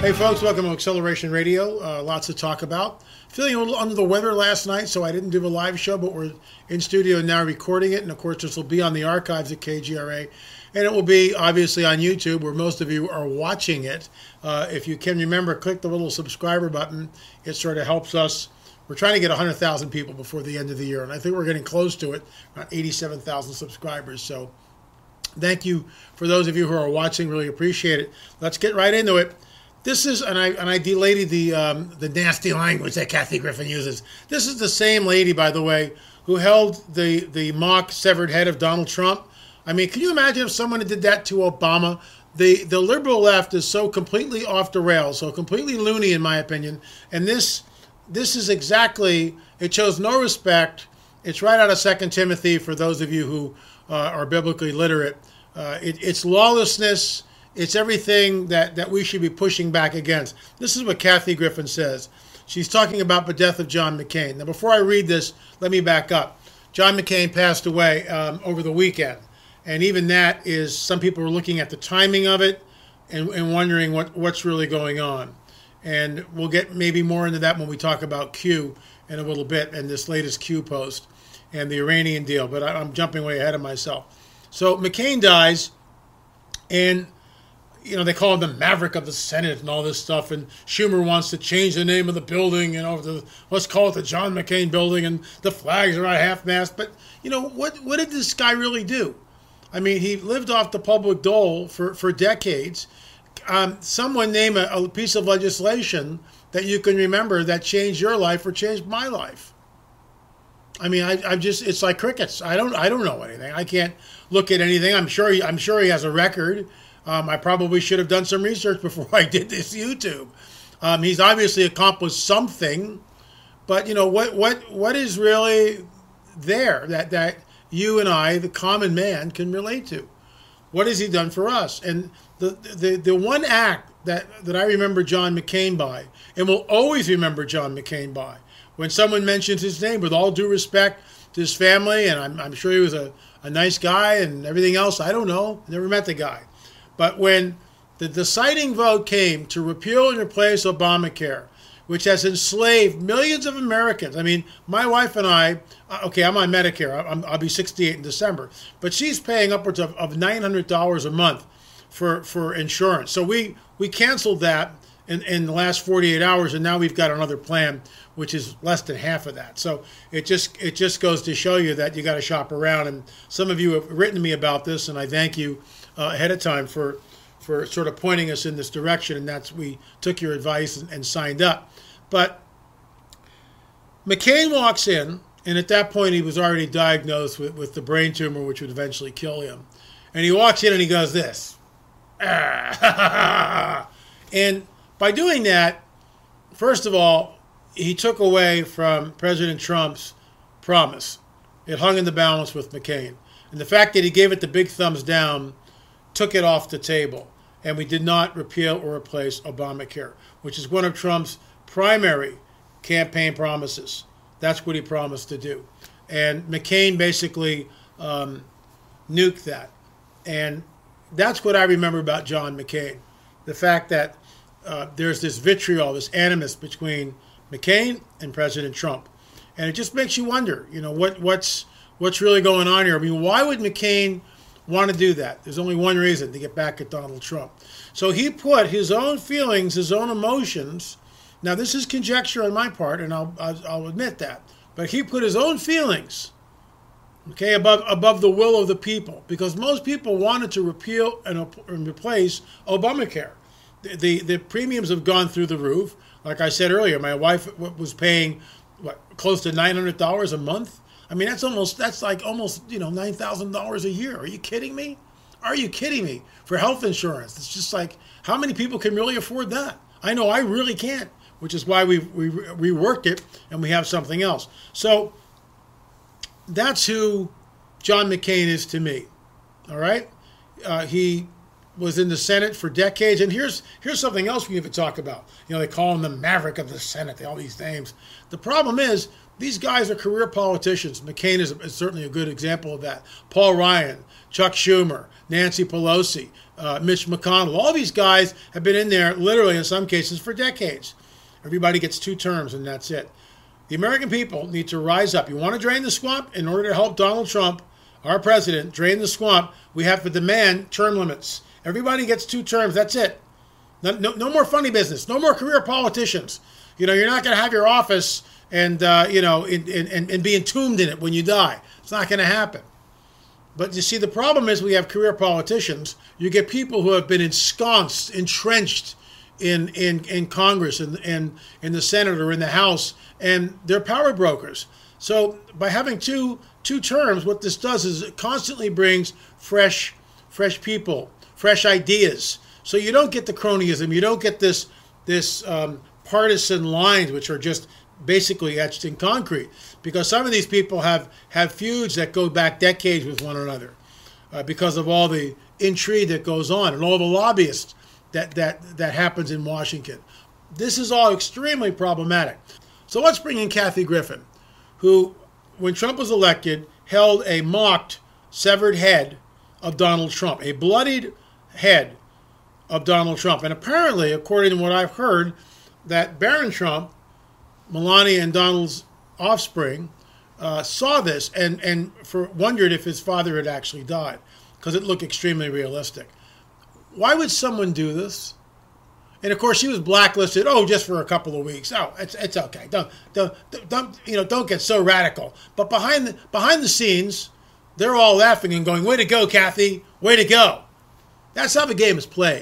Hey folks, welcome to Acceleration Radio. Lots to talk about. Feeling a little under the weather last night, so I didn't do a live show, but we're in studio now recording it. And of course, this will be on the archives at KGRA. And it will be obviously on YouTube, where most of you are watching it. If you can remember, click the little subscriber button. It sort of helps us. We're trying to get 100,000 people before the end of the year, and I think we're getting close to it, around 87,000 subscribers. So thank you for those of you who are watching. Really appreciate it. Let's get right into it. This is, and I delayed the nasty language that Kathy Griffin uses. This is the same lady, by the way, who held the mock severed head of Donald Trump. I mean, can you imagine if someone did that to Obama? The liberal left is so completely off the rails, so completely loony in my opinion. And this is exactly, it shows no respect. It's right out of 2 Timothy for those of you who are biblically literate. It's lawlessness. It's everything that we should be pushing back against. This is what Kathy Griffin says. She's talking about the death of John McCain. Now, before I read this, let me back up. John McCain passed away over the weekend. And even that is, some people are looking at the timing of it and wondering what's really going on. And we'll get maybe more into that when we talk about Q in a little bit and this latest Q post and the Iranian deal. But I'm jumping way ahead of myself. So McCain dies, and they call him the maverick of the Senate and all this stuff. And Schumer wants to change the name of the building, let's call it the John McCain building, and the flags are not half-mast. But, what did this guy really do? I mean, he lived off the public dole for decades. Someone name a piece of legislation that you can remember that changed your life or changed my life. I mean, it's like crickets. I don't know anything. I can't look at anything. I'm sure he has a record. I probably should have done some research before I did this YouTube. He's obviously accomplished something, but what is really there that you and I, the common man, can relate to? What has he done for us? And the one act that I remember John McCain by, and will always remember John McCain by, when someone mentions his name, with all due respect to his family, and I'm sure he was a nice guy and everything else. I don't know. Never met the guy. But when the deciding vote came to repeal and replace Obamacare, which has enslaved millions of Americans. I mean, my wife and I, I'm on Medicare. I'll be 68 in December. But she's paying upwards of $900 a month for insurance. So we canceled that in the last 48 hours, and now we've got another plan, which is less than half of that. So it just goes to show you that you got to shop around. And some of you have written to me about this, and I thank you ahead of time for sort of pointing us in this direction, and we took your advice and signed up. But McCain walks in, and at that point he was already diagnosed with the brain tumor, which would eventually kill him. And he walks in and he goes this. And by doing that, first of all, he took away from President Trump's promise. It hung in the balance with McCain. And the fact that he gave it the big thumbs down took it off the table. And we did not repeal or replace Obamacare, which is one of Trump's primary campaign promises. That's what he promised to do. And McCain basically nuked that. And that's what I remember about John McCain. The fact that there's this vitriol, this animus between McCain and President Trump. And it just makes you wonder, what's really going on here? I mean, why would McCain want to do that? There's only one reason: to get back at Donald Trump. So he put his own feelings, his own emotions. Now, this is conjecture on my part, and I'll admit that. But he put his own feelings, above the will of the people, because most people wanted to repeal and replace Obamacare. The premiums have gone through the roof. Like I said earlier, my wife was paying close to $900 a month. I mean, that's like almost $9,000 a year. Are you kidding me? Are you kidding me? For health insurance, it's just like, how many people can really afford that? I know I really can't, which is why we reworked it and we have something else. So that's who John McCain is to me. All right, he was in the Senate for decades. And here's something else we need to talk about. They call him the maverick of the Senate. They all these names. The problem is these guys are career politicians. McCain is certainly a good example of that. Paul Ryan, Chuck Schumer, Nancy Pelosi, Mitch McConnell. All these guys have been in there literally in some cases for decades. Everybody gets 2 terms and that's it. The American people need to rise up. You want to drain the swamp? In order to help Donald Trump, our president, drain the swamp, we have to demand term limits. Everybody gets 2 terms. That's it. No more funny business. No more career politicians. You're not going to have your office and be entombed in it when you die. It's not going to happen. But you see, the problem is we have career politicians. You get people who have been ensconced, entrenched in Congress and in the Senate or in the House, and they're power brokers. So by having two terms, what this does is it constantly brings fresh people, fresh ideas. So you don't get the cronyism. You don't get this partisan lines, which are just basically etched in concrete, because some of these people have feuds that go back decades with one another because of all the intrigue that goes on and all the lobbyists that happens in Washington. This is all extremely problematic. So let's bring in Kathy Griffin, who, when Trump was elected, held a mocked, severed head of Donald Trump, a bloodied head of Donald Trump. And apparently, according to what I've heard, that Barron Trump, Melania and Donald's offspring, saw this and wondered if his father had actually died, because it looked extremely realistic. Why would someone do this? And of course, she was blacklisted. Just for a couple of weeks. It's okay. Don't get so radical. But behind the scenes, they're all laughing and going, "Way to go, Kathy! Way to go!" That's how the game is played.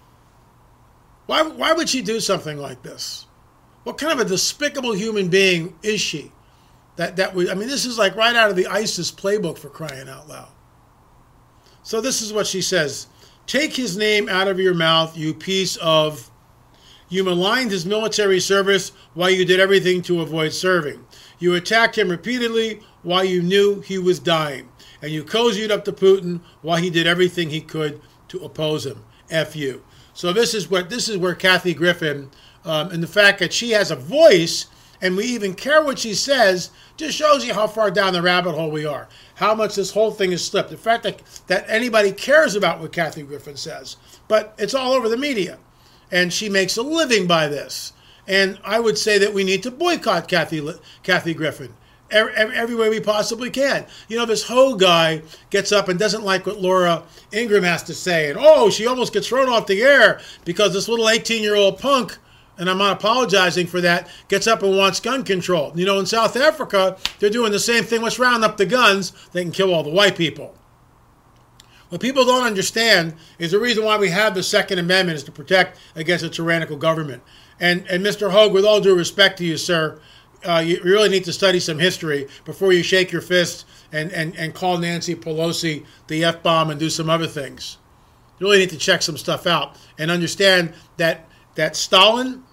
Why would she do something like this? What kind of a despicable human being is she? This is like right out of the ISIS playbook, for crying out loud. So this is what she says. "Take his name out of your mouth, you piece of... You maligned his military service while you did everything to avoid serving. You attacked him repeatedly while you knew he was dying. And you cozied up to Putin while he did everything he could to oppose him. F you." So this is where Kathy Griffin, and the fact that she has a voice and we even care what she says, just shows you how far down the rabbit hole we are, how much this whole thing has slipped. The fact that anybody cares about what Kathy Griffin says, but it's all over the media, and she makes a living by this. And I would say that we need to boycott Kathy Griffin every way we possibly can. This Hogue guy gets up and doesn't like what Laura Ingraham has to say, and she almost gets thrown off the air because this little 18-year-old punk, and I'm not apologizing for that, gets up and wants gun control. In South Africa, they're doing the same thing. Let's round up the guns. They can kill all the white people. What people don't understand is the reason why we have the Second Amendment is to protect against a tyrannical government. And Mr. Hogue, with all due respect to you, sir, you really need to study some history before you shake your fist and call Nancy Pelosi the F-bomb and do some other things. You really need to check some stuff out and understand that Stalin,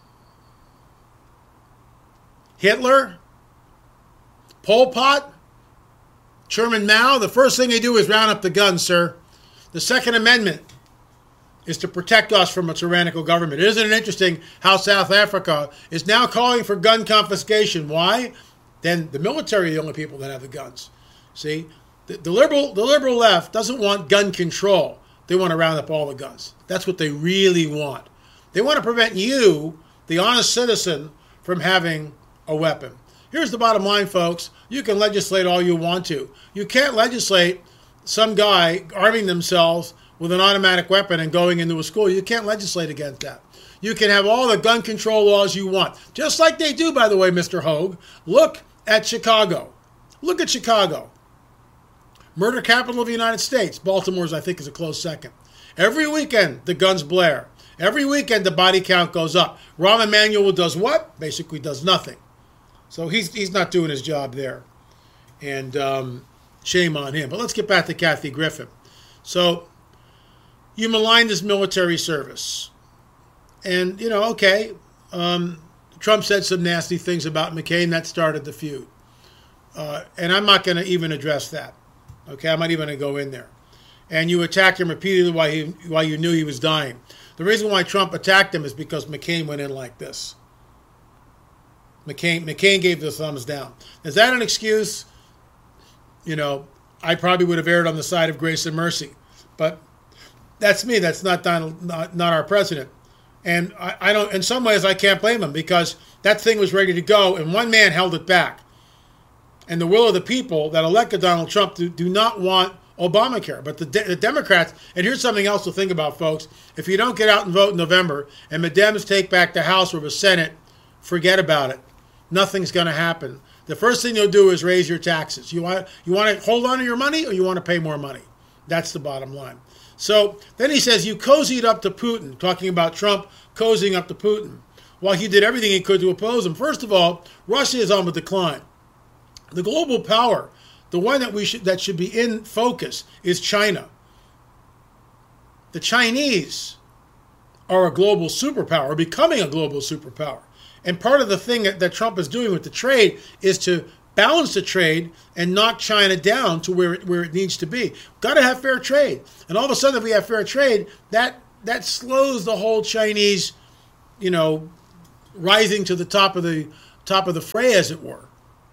Hitler, Pol Pot, Chairman Mao, the first thing they do is round up the guns, sir. The Second Amendment is to protect us from a tyrannical government. Isn't it interesting how South Africa is now calling for gun confiscation? Why? Then the military are the only people that have the guns. See, the liberal left doesn't want gun control. They want to round up all the guns. That's what they really want. They want to prevent you, the honest citizen, from having a weapon. Here's the bottom line, folks. You can legislate all you want to. You can't legislate some guy arming themselves with an automatic weapon and going into a school. You can't legislate against that. You can have all the gun control laws you want. Just like they do, by the way, Mr. Hogue. Look at Chicago. Look at Chicago. Murder capital of the United States. Baltimore's, I think, is a close second. Every weekend, the guns blare. Every weekend, the body count goes up. Rahm Emanuel does what? Basically does nothing. So he's not doing his job there. And shame on him. But let's get back to Kathy Griffin. So you maligned his military service. And, okay, Trump said some nasty things about McCain. That started the feud. And I'm not going to even address that. Okay, I'm not even going to go in there. and you attacked him repeatedly while you knew he was dying. The reason why Trump attacked him is because McCain went in like this. McCain gave the thumbs down. Is that an excuse? You know, I probably would have erred on the side of grace and mercy, but that's me. That's not Donald, not our president. And I don't. In some ways, I can't blame him because that thing was ready to go, and one man held it back. And the will of the people that elected Donald Trump do not want Obamacare. But the Democrats, and here's something else to think about, folks. If you don't get out and vote in November, and the Dems take back the House or the Senate, forget about it. Nothing's going to happen. The first thing you'll do is raise your taxes. You want to hold on to your money, or you want to pay more money? That's the bottom line. So then he says, you cozied up to Putin, talking about Trump cozying up to Putin, while he did everything he could to oppose him. First of all, Russia is on the decline. The global power, the one that should be in focus, is China. The Chinese are a global superpower, becoming a global superpower. And part of the thing that Trump is doing with the trade is to balance the trade and knock China down to where it needs to be. Got to have fair trade. And all of a sudden, if we have fair trade, that slows the whole Chinese, rising to the top of the fray, as it were.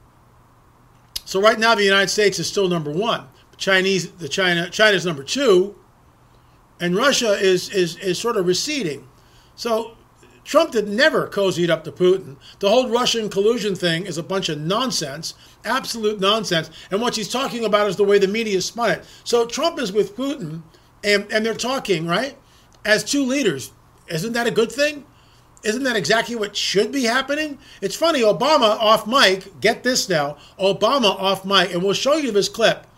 So right now, the United States is still number one. China's number two, and Russia is sort of receding. So Trump never cozied up to Putin. The whole Russian collusion thing is a bunch of nonsense, absolute nonsense. And what he's talking about is the way the media spun it. So Trump is with Putin, and they're talking, right, as two leaders. Isn't that a good thing? Isn't that exactly what should be happening? It's funny, Obama off mic, get this now, Obama off mic, and we'll show you this clip.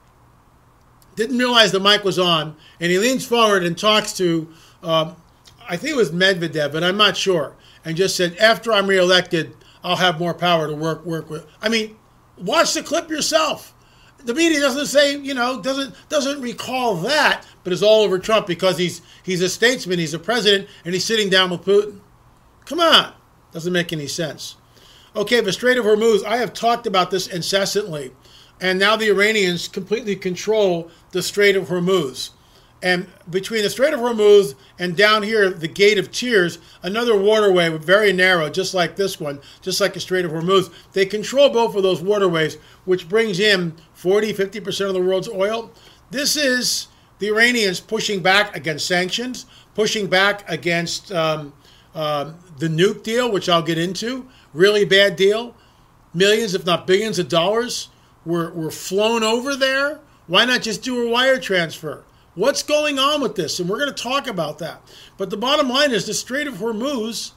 Didn't realize the mic was on, and he leans forward and talks to, I think it was Medvedev, but I'm not sure, and just said, after I'm reelected, I'll have more power to work with. I mean, watch the clip yourself. The media doesn't say, doesn't recall that, but it's all over Trump because he's a statesman, he's a president, and he's sitting down with Putin. Come on. Doesn't make any sense. Okay, the Strait of Hormuz, I have talked about this incessantly, and now the Iranians completely control the Strait of Hormuz. And between the Strait of Hormuz and down here, the Gate of Tears, another waterway very narrow, just like this one, just like the Strait of Hormuz, they control both of those waterways, which brings in 40-50% of the world's oil. This is the Iranians pushing back against sanctions, pushing back against the nuke deal, which I'll get into. Really bad deal. Millions, if not billions of dollars were flown over there. Why not just do a wire transfer? What's going on with this? And we're going to talk about that. But the bottom line is the Strait of Hormuz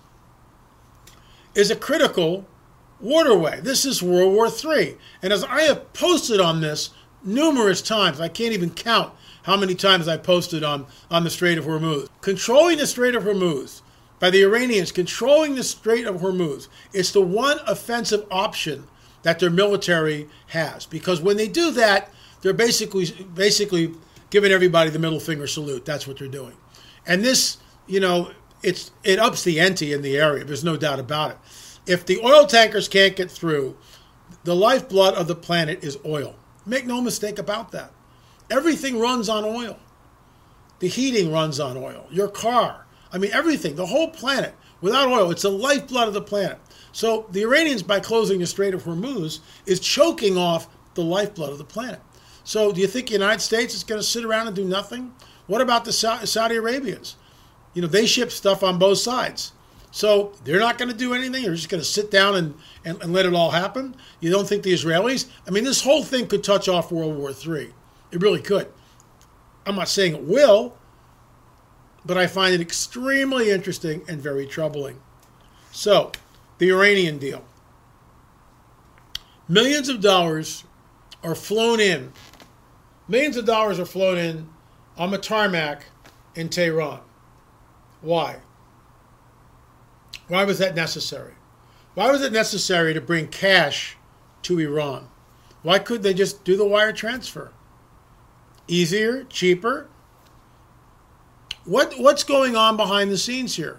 is a critical waterway. This is World War III. And as I have posted on this numerous times, I can't even count how many times I posted on the Strait of Hormuz. Controlling the Strait of Hormuz, by the Iranians controlling the Strait of Hormuz, it's the one offensive option that their military has. Because when they do that, they're basically giving everybody the middle finger salute. That's what they're doing. And this, it ups the ante in the area. There's no doubt about it. If the oil tankers can't get through, the lifeblood of the planet is oil. Make no mistake about that. Everything runs on oil. The heating runs on oil. Your car. I mean, everything. The whole planet. Without oil, it's the lifeblood of the planet. So the Iranians, by closing the Strait of Hormuz, is choking off the lifeblood of the planet. So do you think the United States is going to sit around and do nothing? What about the Saudi Arabians? They ship stuff on both sides. So they're not going to do anything. They're just going to sit down and let it all happen. You don't think the Israelis? I mean, this whole thing could touch off World War III. It really could. I'm not saying it will, but I find it extremely interesting and very troubling. So, the Iranian deal. Millions of dollars are flown in. Millions of dollars are flown in on the tarmac in Tehran. Why? Why was that necessary? Why was it necessary to bring cash to Iran? Why couldn't they just do the wire transfer? Easier, cheaper. What's going on behind the scenes here?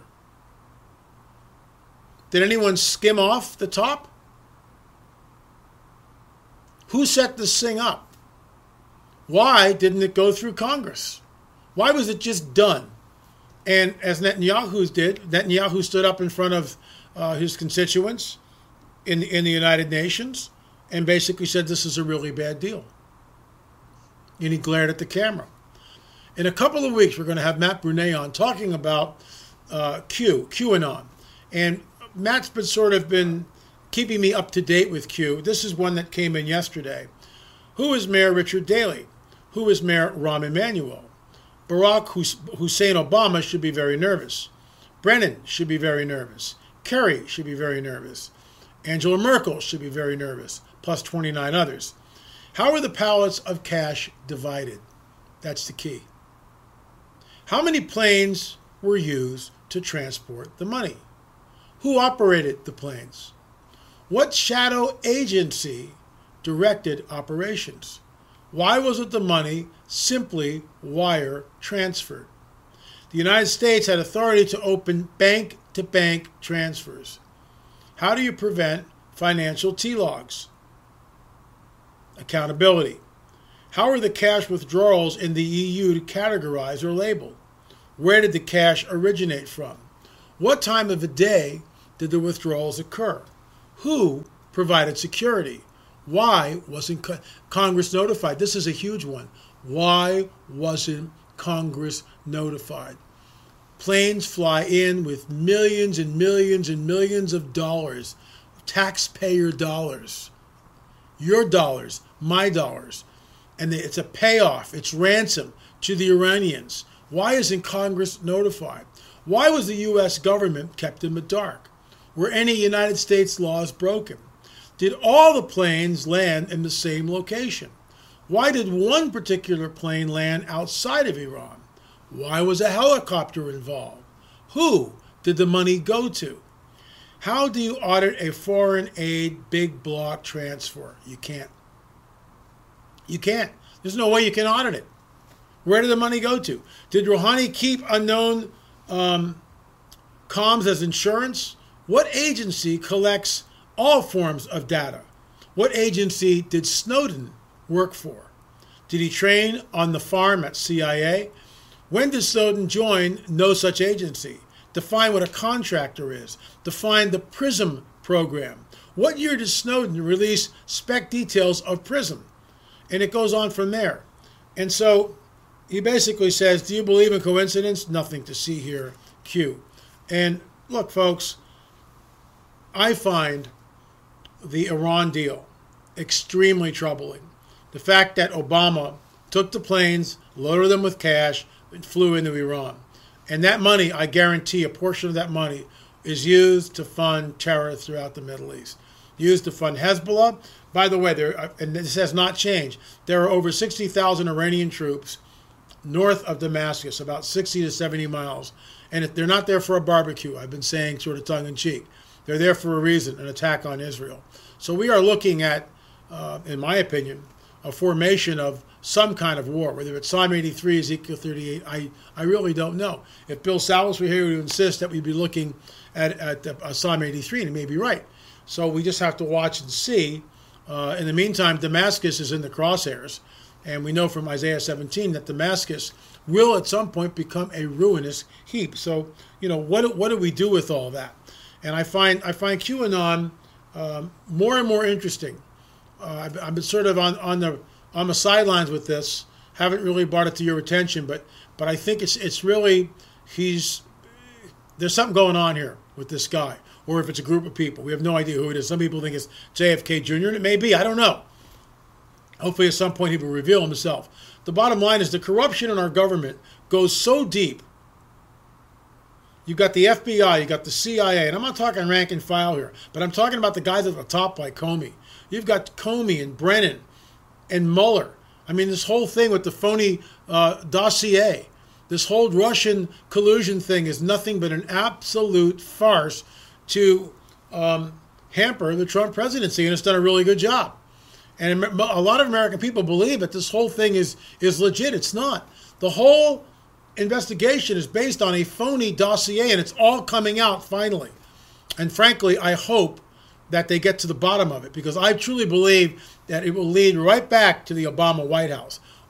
Did anyone skim off the top? Who set this thing up? Why didn't it go through Congress? Why was it just done? And as Netanyahu stood up in front of his constituents in the United Nations and basically said this is a really bad deal. And he glared at the camera. In a couple of weeks, we're going to have Matt Brunet on talking about QAnon. And Matt's been keeping me up to date with Q. This is one that came in yesterday. Who is Mayor Richard Daley? Who is Mayor Rahm Emanuel? Barack Hussein Obama should be very nervous. Brennan should be very nervous. Kerry should be very nervous. Angela Merkel should be very nervous, plus 29 others. How are the pallets of cash divided? That's the key. How many planes were used to transport the money? Who operated the planes? What shadow agency directed operations? Why wasn't the money simply wire transferred? The United States had authority to open bank-to-bank transfers. How do you prevent financial T-logs? Accountability. How are the cash withdrawals in the EU categorized or labeled? Where did the cash originate from? What time of the day did the withdrawals occur? Who provided security? Why wasn't Congress notified? This is a huge one. Why wasn't Congress notified? Planes fly in with millions and millions and millions of dollars, taxpayer dollars, your dollars, my dollars, and it's a payoff, it's ransom to the Iranians. Why isn't Congress notified? Why was the U.S. government kept in the dark? Were any United States laws broken? Did all the planes land in the same location? Why did one particular plane land outside of Iran? Why was a helicopter involved? Who did the money go to? How do you audit a foreign aid big block transfer? You can't. You can't. There's no way you can audit it. Where did the money go to? Did Rouhani keep unknown comms as insurance? What agency collects all forms of data? What agency did Snowden work for? Did he train on the farm at CIA? When did Snowden join no such agency? Define what a contractor is. Define the PRISM program. What year did Snowden release spec details of PRISM? And it goes on from there. And so he basically says, do you believe in coincidence? Nothing to see here, Q. And look, folks, I find the Iran deal extremely troubling. The fact that Obama took the planes, loaded them with cash, and flew into Iran. And that money, I guarantee a portion of that money is used to fund terror throughout the Middle East. Used to fund Hezbollah. By the way, and this has not changed, there are over 60,000 Iranian troops north of Damascus, about 60 to 70 miles. And if they're not there for a barbecue, I've been saying sort of tongue-in-cheek. They're there for a reason, an attack on Israel. So we are looking at, in my opinion, a formation of some kind of war, whether it's Psalm 83, Ezekiel 38, I really don't know. If Bill Salas were here, he would insist that we'd be looking at Psalm 83, and he may be right. So we just have to watch and see. In the meantime, Damascus is in the crosshairs, and we know from Isaiah 17 that Damascus will at some point become a ruinous heap. So, what do we do with all that? And I find QAnon more and more interesting. I've been sort of on the sidelines with this. Haven't really brought it to your attention, but I think it's really there's something going on here with this guy, or if it's a group of people. We have no idea who it is. Some people think it's JFK Jr., and it may be. I don't know. Hopefully at some point he will reveal himself. The bottom line is the corruption in our government goes so deep. You've got the FBI, you've got the CIA, and I'm not talking rank and file here, but I'm talking about the guys at the top like Comey. You've got Comey and Brennan and Mueller. I mean, this whole thing with the phony dossier, this whole Russian collusion thing is nothing but an absolute farce to hamper the Trump presidency, and it's done a really good job. And a lot of American people believe that this whole thing is legit. It's not. The whole investigation is based on a phony dossier, and it's all coming out finally. And frankly, I hope that they get to the bottom of it, because I truly believe that it will lead right back to the Obama White House.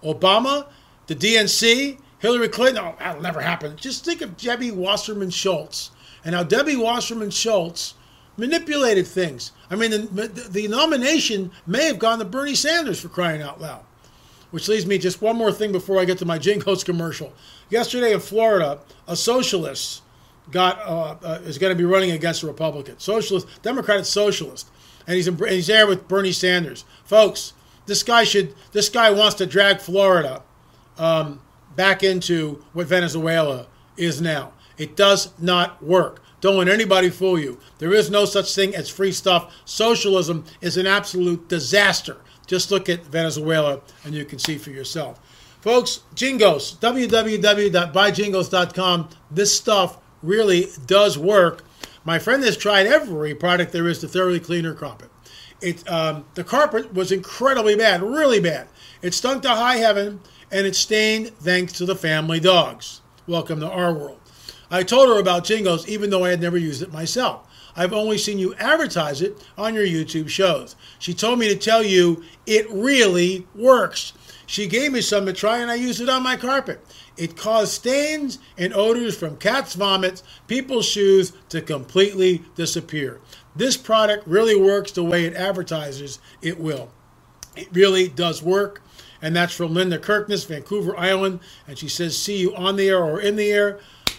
Obama, the DNC, Hillary Clinton. Oh, that'll never happen. Just think of Debbie Wasserman Schultz and how Debbie Wasserman Schultz manipulated things. I mean, the nomination may have gone to Bernie Sanders, for crying out loud. Which leaves me just one more thing before I get to my Jingles commercial. Yesterday in Florida, a socialist is going to be running against a Republican, Democratic socialist, and he's there with Bernie Sanders. Folks, this guy wants to drag Florida back into what Venezuela is now. It does not work. Don't let anybody fool you. There is no such thing as free stuff. Socialism is an absolute disaster. Just look at Venezuela and you can see for yourself. Folks, Jingos, www.buyjingos.com. This stuff really does work. My friend has tried every product there is to thoroughly clean her carpet. The carpet was incredibly bad, really bad. It stunk to high heaven, and it stained thanks to the family dogs. Welcome to our world. I told her about Jingos even though I had never used it myself. I've only seen you advertise it on your YouTube shows. She told me to tell you it really works. She gave me some to try and I used it on my carpet. It caused stains and odors from cats' vomits, people's shoes to completely disappear. This product really works the way it advertises it will. It really does work. And that's from Linda Kirkness, Vancouver Island. And she says, see you on the air or in the air.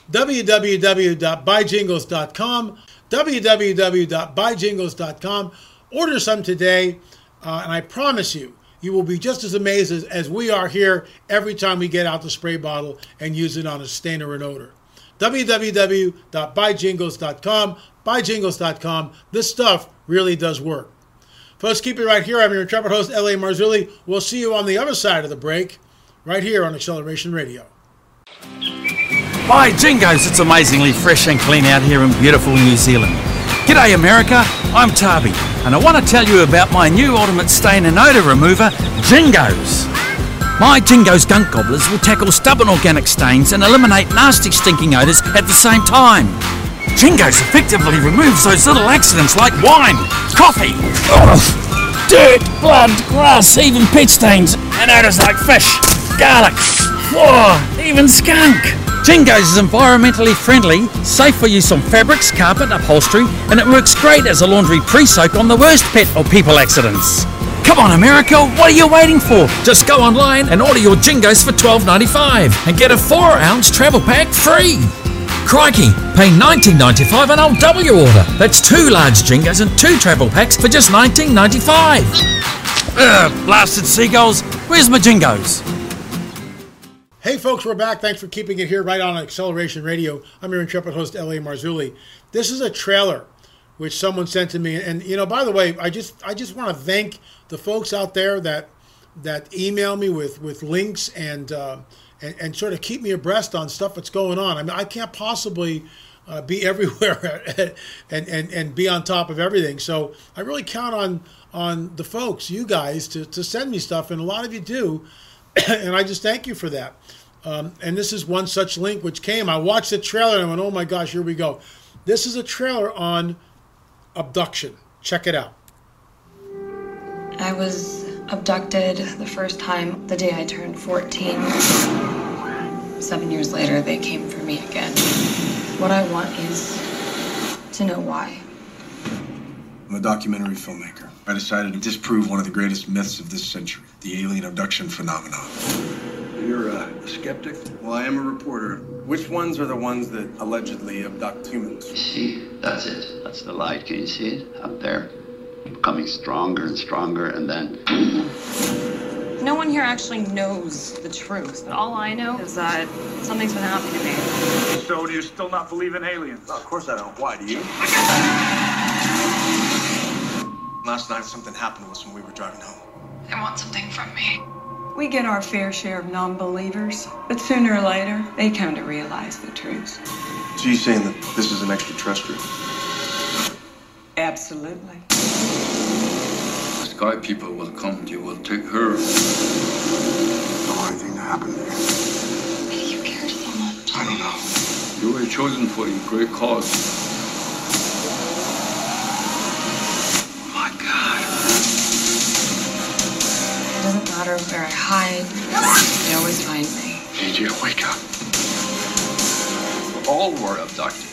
www.buyjingles.com. www.buyjingles.com. Order some today, and I promise you, you will be just as amazed as we are here every time we get out the spray bottle and use it on a stain or an odor. www.buyjingles.com. Buyjingles.com. This stuff really does work. Folks, keep it right here. I'm your intrepid host, L.A. Marzulli. We'll see you on the other side of the break, right here on Acceleration Radio. By Jingos, it's amazingly fresh and clean out here in beautiful New Zealand. G'day America, I'm Tabi, and I want to tell you about my new ultimate stain and odour remover, Jingos. My Jingos gunk gobblers will tackle stubborn organic stains and eliminate nasty stinking odours at the same time. Jingos effectively removes those little accidents like wine, coffee, dirt, blood, grass, even pet stains, and odours like fish, garlic, even skunk. Jingos is environmentally friendly, safe for use on fabrics, carpet, upholstery, and it works great as a laundry pre-soak on the worst pet or people accidents. Come on America, what are you waiting for? Just go online and order your Jingos for $12.95 and get a 4-ounce travel pack free. Crikey, pay $19.95 and I'll double your order. That's 2 large Jingos and 2 travel packs for just $19.95. Blasted seagulls, where's my Jingos? Hey folks, we're back. Thanks for keeping it here right on Acceleration Radio. I'm your intrepid host, L.A. Marzulli. This is a trailer which someone sent to me. And, you know, by the way, I just want to thank the folks out there that email me with links and sort of keep me abreast on stuff that's going on. I mean, I can't possibly be everywhere and be on top of everything. So I really count on the folks, you guys, to send me stuff. And a lot of you do. And I just thank you for that. And this is one such link which came. I watched the trailer and I went, oh my gosh, here we go. This is a trailer on abduction. Check it out. I was abducted the first time the day I turned 14. 7 years later, they came for me again. What I want is to know why. I'm a documentary filmmaker. I decided to disprove one of the greatest myths of this century, the alien abduction phenomenon. You're a skeptic? Well, I am a reporter. Which ones are the ones that allegedly abduct humans? You see, that's it. That's the light. Can you see it? Up there. Becoming stronger and stronger, and then... No one here actually knows the truth. All I know is that something's been happening to me. So do you still not believe in aliens? No, of course I don't. Why, do you? Last night, something happened to us when we were driving home. They want something from me. We get our fair share of non-believers, but sooner or later, they come to realize the truth. So you're saying that this is an extraterrestrial? Absolutely. The sky people will come. You will take her. I don't want anything to happen to you. Why do you care so much? I don't know. You were chosen for a great cause. It doesn't matter matter where I hide, they always find me. I need you to wake up. All were abducted.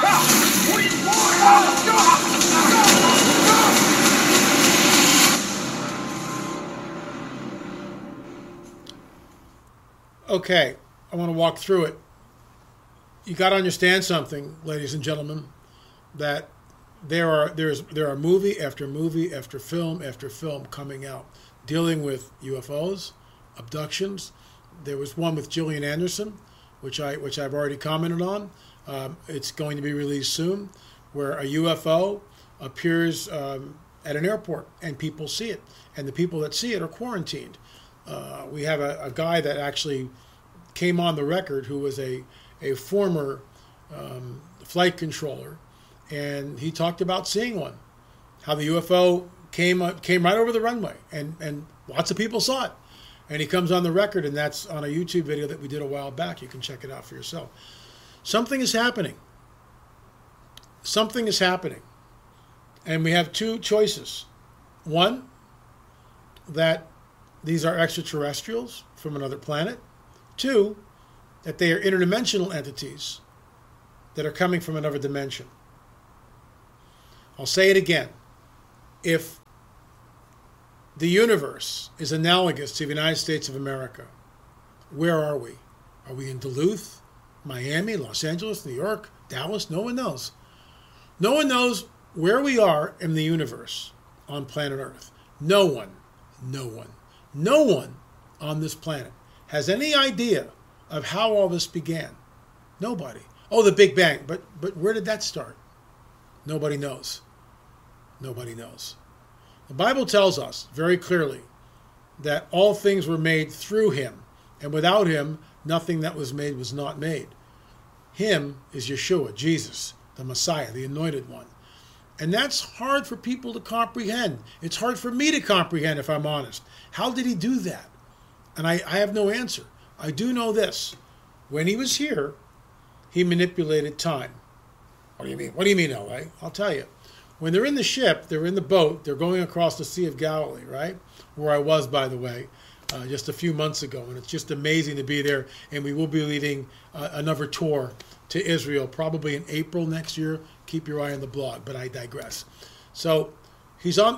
Okay, I want to walk through it. You got to understand something, ladies and gentlemen, that there are movie after movie after film coming out dealing with UFOs, abductions. There was one with Gillian Anderson, which I've already commented on. It's going to be released soon, where a UFO appears at an airport and people see it, and the people that see it are quarantined. We have a guy that actually came on the record who was a former flight controller, and he talked about seeing one, how the UFO came right over the runway, and lots of people saw it. And he comes on the record, and that's on a YouTube video that we did a while back. You can check it out for yourself. Something is happening. Something is happening. And we have two choices. One, that these are extraterrestrials from another planet. Two, that they are interdimensional entities that are coming from another dimension. I'll say it again. If the universe is analogous to the United States of America, where are we? Are we in Duluth, Miami, Los Angeles, New York, Dallas? No one knows. No one knows where we are in the universe on planet Earth. No one on this planet has any idea of how all this began. Nobody. Oh, the Big Bang. But where did that start? Nobody knows. Nobody knows. The Bible tells us very clearly that all things were made through him, and without him, nothing that was made was not made. Him is Yeshua, Jesus, the Messiah, the Anointed One. And that's hard for people to comprehend. It's hard for me to comprehend, if I'm honest. How did he do that? And I have no answer. I do know this. When he was here, he manipulated time. What do you mean? What do you mean, L.A.? I'll tell you. When they're in the ship, they're in the boat, they're going across the Sea of Galilee, right? Where I was, by the way, just a few months ago. And it's just amazing to be there. And we will be leading another tour to Israel, probably in April next year. Keep your eye on the blog, but I digress. So he's in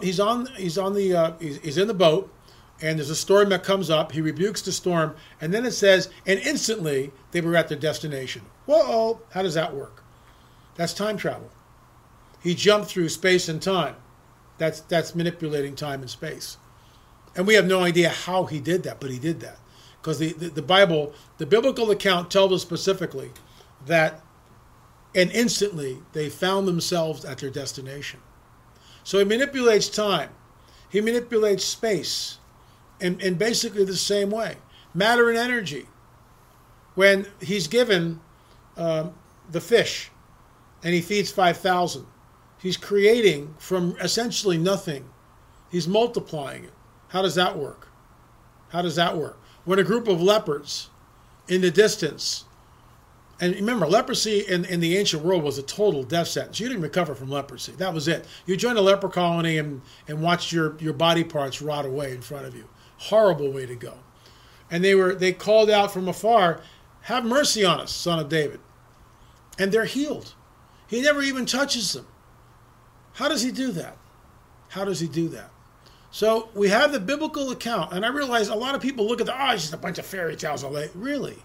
the boat, and there's a storm that comes up. He rebukes the storm, and then it says, and instantly they were at their destination. Whoa, how does that work? That's time travel. He jumped through space and time. That's manipulating time and space. And we have no idea how he did that, but he did that. Because the Bible, the biblical account tells us specifically that, and instantly they found themselves at their destination. So he manipulates time. He manipulates space in basically the same way. Matter and energy. When he's given the fish and he feeds 5,000, he's creating from essentially nothing. He's multiplying it. How does that work? How does that work? When a group of leopards in the distance, and remember, leprosy in the ancient world was a total death sentence. You didn't recover from leprosy. That was it. You joined a leper colony and watched your body parts rot away in front of you. Horrible way to go. And they called out from afar, "Have mercy on us, Son of David." And they're healed. He never even touches them. How does he do that? How does he do that? So we have the biblical account, and I realize a lot of people look at it's just a bunch of fairy tales. Really?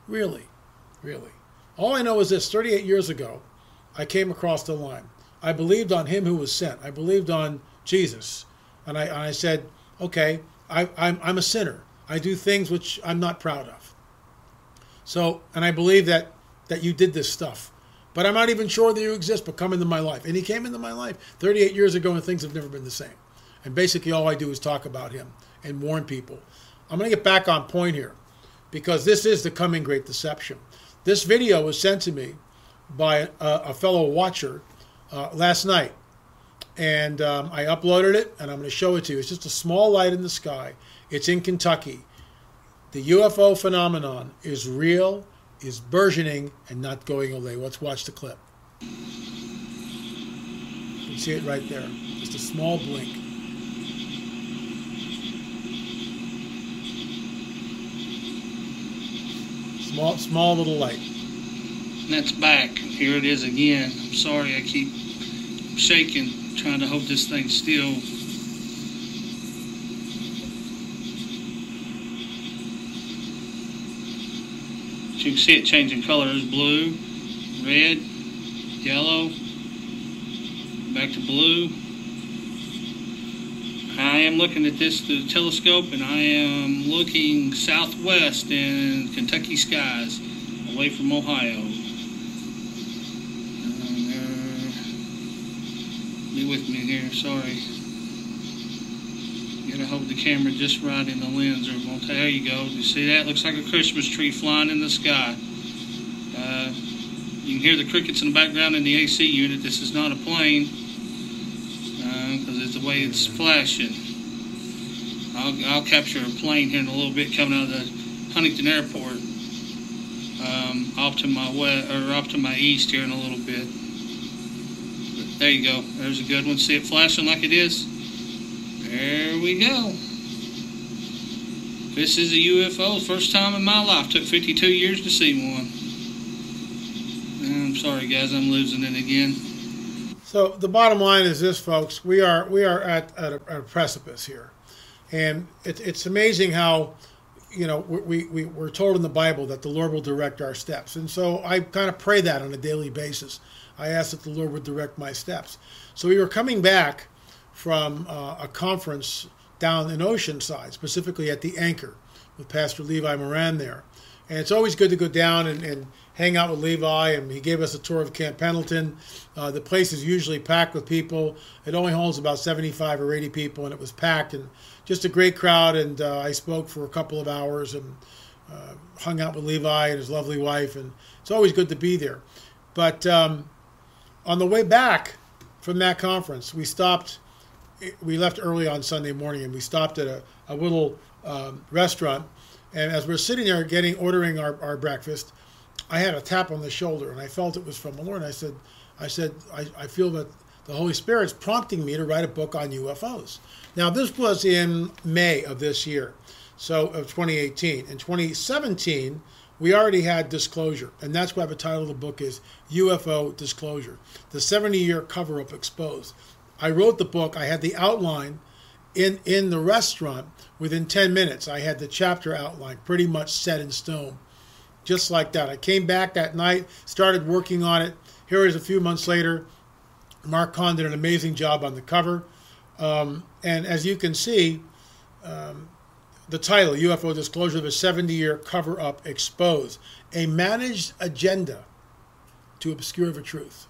All I know is this: 38 years ago, I came across the line. I believed on him who was sent. I believed on Jesus. And I said, okay, I'm a sinner. I do things which I'm not proud of. So, and I believe that you did this stuff. But I'm not even sure that you exist, but come into my life. And he came into my life 38 years ago, and things have never been the same. And basically all I do is talk about him and warn people. I'm going to get back on point here, because this is the coming great deception. This video was sent to me by a fellow watcher last night. And I uploaded it, and I'm going to show it to you. It's just a small light in the sky. It's in Kentucky. The UFO phenomenon is real, is burgeoning, and not going away. Let's watch the clip. You can see it right there. Just a small blink. Small little light. And that's back. Here it is again. I'm sorry, I keep shaking, trying to hold this thing still. But you can see it changing colors: blue, red, yellow, back to blue. I am looking at this through the telescope, and I am looking southwest in Kentucky skies, away from Ohio. Be with me here, sorry. Gotta hold the camera just right in the lens, or won't. There you go. You see that? Looks like a Christmas tree flying in the sky. You can hear the crickets in the background in the AC unit. This is not a plane, because it's the way it's flashing. I'll capture a plane here in a little bit coming out of the Huntington Airport, off to my east here in a little bit. But there you go. There's a good one. See it flashing like it is? There we go. This is a UFO. First time in my life. Took 52 years to see one. I'm sorry, guys. I'm losing it again. So the bottom line is this, folks. We are at a precipice here. And it's amazing how, we're told in the Bible that the Lord will direct our steps. And so I kind of pray that on a daily basis. I ask that the Lord would direct my steps. So we were coming back from a conference down in Oceanside, specifically at the Anchor, with Pastor Levi Moran there. And it's always good to go down and hang out with Levi, and he gave us a tour of Camp Pendleton. The place is usually packed with people. It only holds about 75 or 80 people, and it was packed, and just a great crowd. And I spoke for a couple of hours and hung out with Levi and his lovely wife, and it's always good to be there. But on the way back from that conference, we left early on Sunday morning, and we stopped at a little restaurant. And as we're sitting there ordering our breakfast, I had a tap on the shoulder, and I felt it was from the Lord. And I said, I feel that the Holy Spirit's prompting me to write a book on UFOs. Now, this was in May of this year, so of 2018. In 2017, we already had Disclosure, and that's why the title of the book is UFO Disclosure, the 70-year cover-up exposed. I wrote the book. I had the outline in the restaurant. Within 10 minutes, I had the chapter outline pretty much set in stone, just like that. I came back that night, started working on it. Here is a few months later. Mark Kahn did an amazing job on the cover. And as you can see, the title, UFO Disclosure, the 70-year cover-up exposed, a managed agenda to obscure the truth.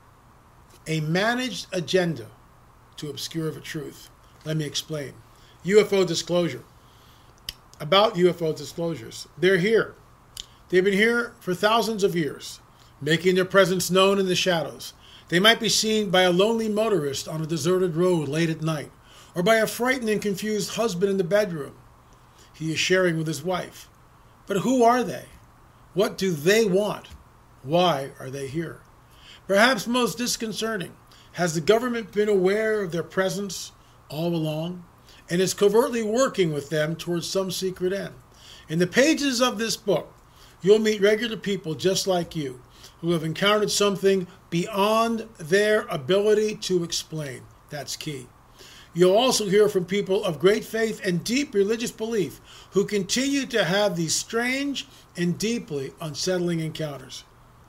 A managed agenda to obscure the truth. Let me explain. UFO disclosure. About UFO disclosures. They're here. They've been here for thousands of years, making their presence known in the shadows. They might be seen by a lonely motorist on a deserted road late at night, or by a frightened and confused husband in the bedroom he is sharing with his wife. But who are they? What do they want? Why are they here? Perhaps most disconcerting, has the government been aware of their presence all along and is covertly working with them towards some secret end? In the pages of this book, you'll meet regular people just like you who have encountered something beyond their ability to explain. That's key. You'll also hear from people of great faith and deep religious belief who continue to have these strange and deeply unsettling encounters.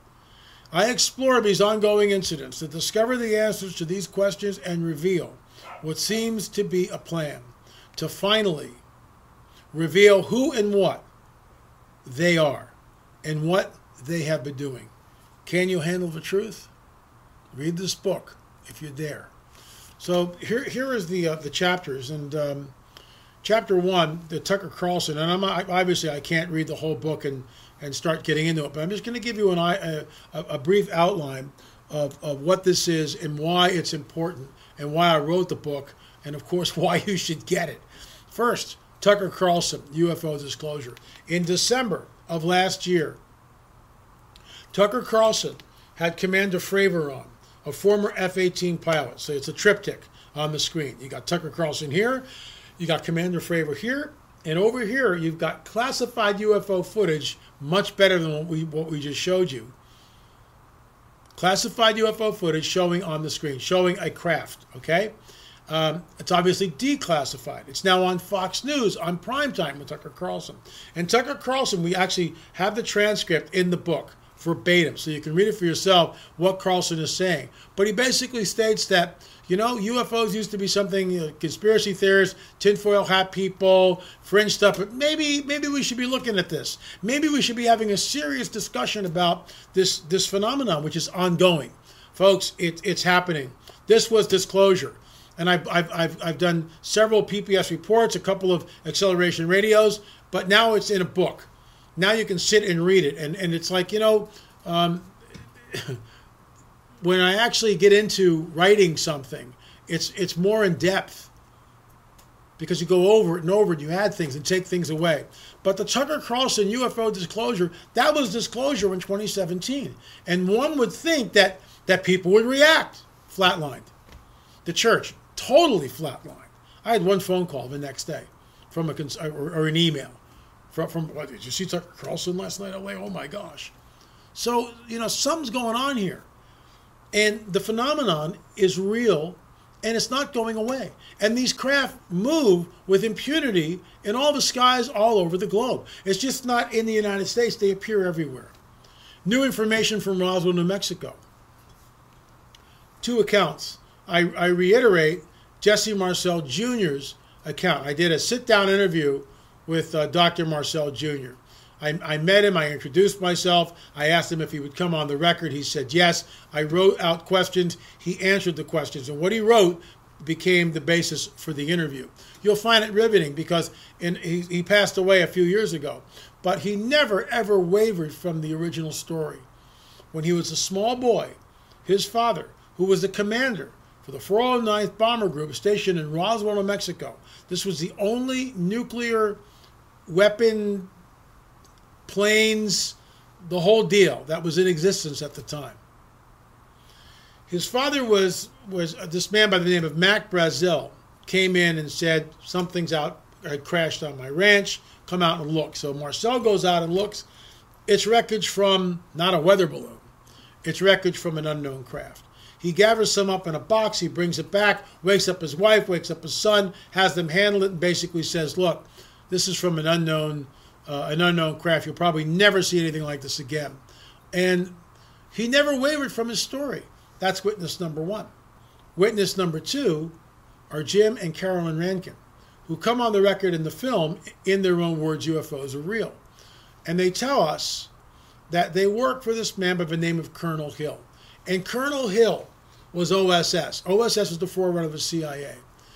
I explore these ongoing incidents to discover the answers to these questions and reveal what seems to be a plan to finally reveal who and what they are and what they have been doing. Can you handle the truth? Read this book if you dare. So here is the chapters, and chapter 1, the Tucker Carlson, and obviously I can't read the whole book and start getting into it, but I'm just going to give you a brief outline of what this is and why it's important and why I wrote the book, and of course why you should get it. First, Tucker Carlson, UFO Disclosure. In December of last year, Tucker Carlson had Commander Fravor on, a former F-18 pilot. So it's a triptych on the screen. You got Tucker Carlson here, you got Commander Fravor here, And over here, you've got classified UFO footage, much better than what we just showed you. Classified UFO footage showing on the screen, showing a craft, okay? It's obviously declassified. It's now on Fox News on primetime with Tucker Carlson. And Tucker Carlson, we actually have the transcript in the book, verbatim, so you can read it for yourself what Carlson is saying. But he basically states that, UFOs used to be something, conspiracy theorists, tinfoil hat people, fringe stuff, but maybe we should be looking at this. Maybe we should be having a serious discussion about this phenomenon, which is ongoing. Folks, it's happening. This was disclosure. And I've done several PPS reports, a couple of acceleration radios, but now it's in a book. Now you can sit and read it. And it's like, when I actually get into writing something, it's more in depth because you go over it and over it, you add things and take things away. But the Tucker Carlson UFO disclosure, that was disclosure in 2017. And one would think that people would react. Flatlined. The church, totally flatlined. I had one phone call the next day from or an email from what, did you see Tucker Carlson last night? Oh my gosh. So, something's going on here. And the phenomenon is real, and it's not going away. And these craft move with impunity in all the skies all over the globe. It's just not in the United States. They appear everywhere. New information from Roswell, New Mexico. 2 accounts. I reiterate Jesse Marcel Jr.'s account. I did a sit-down interview with Dr. Marcel Jr. I met him. I introduced myself. I asked him if he would come on the record. He said yes. I wrote out questions. He answered the questions. And what he wrote became the basis for the interview. You'll find it riveting because he passed away a few years ago. But he never, ever wavered from the original story. When he was a small boy, his father, who was the commander for the 409th Bomber Group stationed in Roswell, New Mexico, this was the only nuclear weapon planes, the whole deal that was in existence at the time. His father was this man by the name of Mac Brazel, came in and said, something's out, had crashed on my ranch, come out and look. So Marcel goes out and looks. It's wreckage from not a weather balloon. It's wreckage from an unknown craft. He gathers some up in a box, he brings it back, wakes up his wife, wakes up his son, has them handle it, and basically says, look, this is from an unknown craft. You'll probably never see anything like this again. And he never wavered from his story. That's witness number 1. Witness number 2 are Jim and Carolyn Rankin, who come on the record in the film, in their own words, UFOs are real. And they tell us that they worked for this man by the name of Colonel Hill. And Colonel Hill was OSS. OSS was the forerunner of the CIA.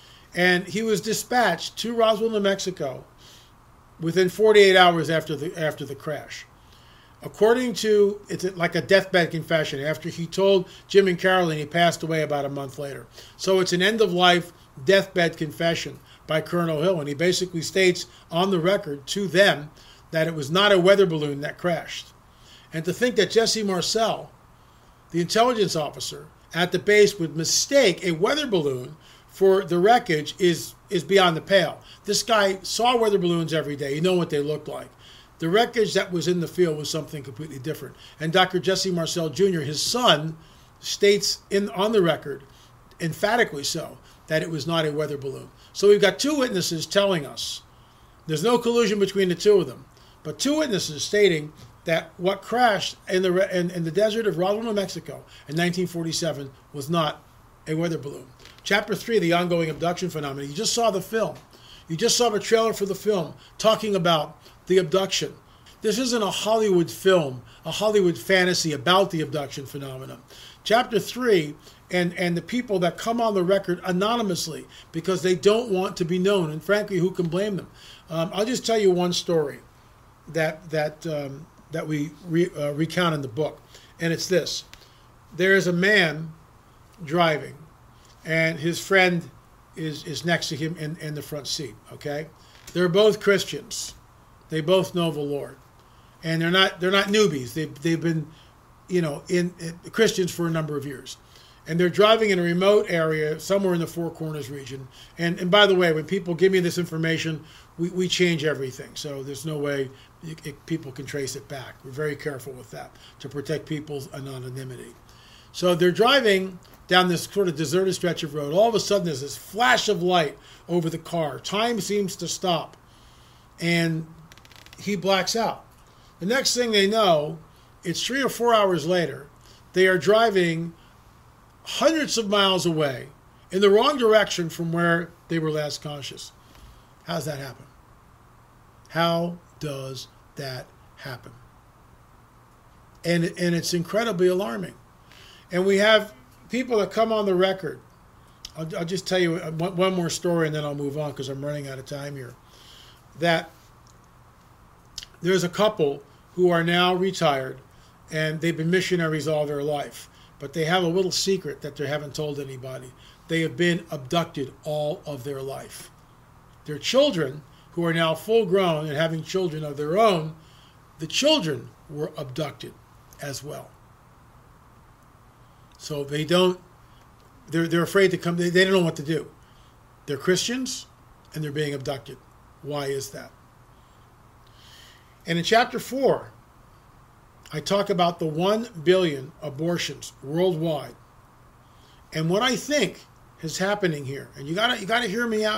And he was dispatched to Roswell, New Mexico, within 48 hours after the crash. According to, it's like a deathbed confession. After he told Jim and Carolyn, he passed away about a month later. So it's an end-of-life deathbed confession by Colonel Hill. And he basically states on the record to them that it was not a weather balloon that crashed. And to think that Jesse Marcel, the intelligence officer at the base, would mistake a weather balloon for the wreckage is beyond the pale. This guy saw weather balloons every day. You know what they looked like. The wreckage that was in the field was something completely different. And Dr. Jesse Marcel Jr., his son, states on the record, emphatically so, that it was not a weather balloon. So we've got 2 witnesses telling us. There's no collusion between the 2 of them. But 2 witnesses stating that what crashed in the desert of Roswell, New Mexico in 1947 was not a weather balloon. Chapter 3, the ongoing abduction phenomenon. You just saw the film. You just saw the trailer for the film talking about the abduction. This isn't a Hollywood film, a Hollywood fantasy about the abduction phenomenon. Chapter 3, and the people that come on the record anonymously because they don't want to be known, and frankly, who can blame them? I'll just tell you one story that we recount in the book, and it's this. There is a man driving, and his friend is next to him in the front seat, okay? They're both Christians. They both know the Lord. And they're not newbies. They've been, in Christians for a number of years. And they're driving in a remote area somewhere in the Four Corners region. And by the way, when people give me this information, we change everything. So there's no way people can trace it back. We're very careful with that to protect people's anonymity. So they're driving down this sort of deserted stretch of road. All of a sudden, there's this flash of light over the car. Time seems to stop. And he blacks out. The next thing they know, it's 3 or 4 hours later, they are driving hundreds of miles away in the wrong direction from where they were last conscious. How does that happen? How does that happen? And it's incredibly alarming. And we have people that come on the record. I'll just tell you one more story and then I'll move on because I'm running out of time here. That there's a couple who are now retired and they've been missionaries all their life. But they have a little secret that they haven't told anybody. They have been abducted all of their life. Their children, who are now full grown and having children of their own, the children were abducted as well. So they're afraid to come, they don't know what to do. They're Christians and they're being abducted. Why is that? And in chapter 4, I talk about the 1 billion abortions worldwide. And what I think is happening here, and you gotta hear me out